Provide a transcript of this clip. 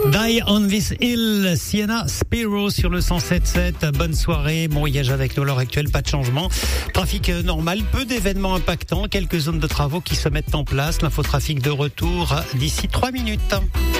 Die on this hill, Sienna Spiro sur le 107.7. Bonne soirée, bon voyage avec nous à l'heure actuelle, pas de changement. Trafic normal, peu d'événements impactants, quelques zones de travaux qui se mettent en place. L'infotrafic de retour d'ici 3 minutes.